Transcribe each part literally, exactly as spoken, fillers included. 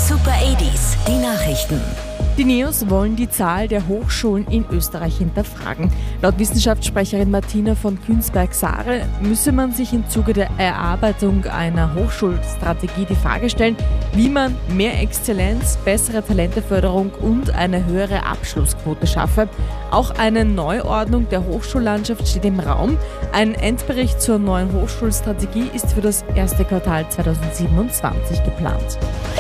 Super achtziger, die Nachrichten. Die NEOS wollen die Zahl der Hochschulen in Österreich hinterfragen. Laut Wissenschaftssprecherin Martina von Künzberg-Sahre müsse man sich im Zuge der Erarbeitung einer Hochschulstrategie die Frage stellen, wie man mehr Exzellenz, bessere Talenteförderung und eine höhere Abschlussquote schaffe. Auch eine Neuordnung der Hochschullandschaft steht im Raum. Ein Endbericht zur neuen Hochschulstrategie ist für das erste Quartal zweitausendsiebenundzwanzig geplant.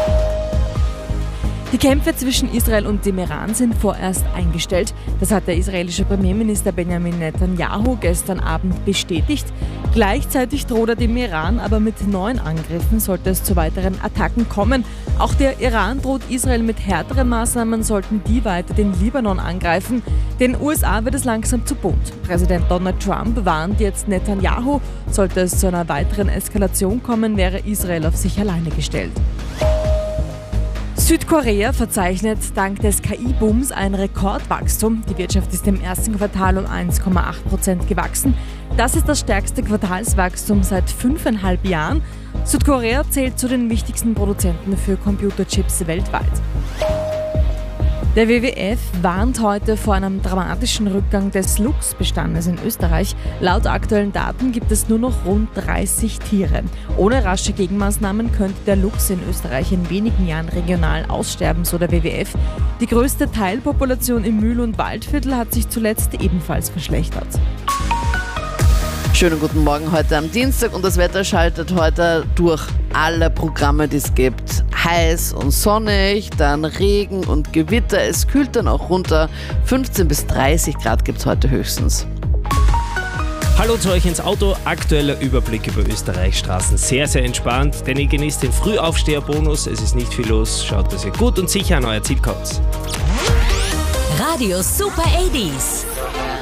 Die Kämpfe zwischen Israel und dem Iran sind vorerst eingestellt. Das hat der israelische Premierminister Benjamin Netanyahu gestern Abend bestätigt. Gleichzeitig droht er dem Iran aber mit neuen Angriffen, sollte es zu weiteren Attacken kommen. Auch der Iran droht Israel mit härteren Maßnahmen, sollten die weiter den Libanon angreifen. Den U S A wird es langsam zu bunt. Präsident Donald Trump warnt jetzt Netanyahu. Sollte es zu einer weiteren Eskalation kommen, wäre Israel auf sich alleine gestellt. Südkorea verzeichnet dank des K I-Booms ein Rekordwachstum. Die Wirtschaft ist im ersten Quartal um eins Komma acht Prozent gewachsen. Das ist das stärkste Quartalswachstum seit fünfeinhalb Jahren. Südkorea zählt zu den wichtigsten Produzenten für Computerchips weltweit. Der W W F warnt heute vor einem dramatischen Rückgang des Luchsbestandes in Österreich. Laut aktuellen Daten gibt es nur noch rund dreißig Tiere. Ohne rasche Gegenmaßnahmen könnte der Luchs in Österreich in wenigen Jahren regional aussterben, so der W W F. Die größte Teilpopulation im Mühl- und Waldviertel hat sich zuletzt ebenfalls verschlechtert. Schönen guten Morgen heute am Dienstag und das Wetter schaltet heute durch alle Programme, die es gibt. Heiß und sonnig, dann Regen und Gewitter. Es kühlt dann auch runter. fünfzehn bis dreißig Grad gibt es heute höchstens. Hallo zu euch ins Auto. Aktueller Überblick über Österreichs Straßen. Sehr, sehr entspannt, denn ihr genießt den Frühaufsteherbonus. Es ist nicht viel los. Schaut, dass ihr gut und sicher an euer Ziel kommt. Radio Super achtziger.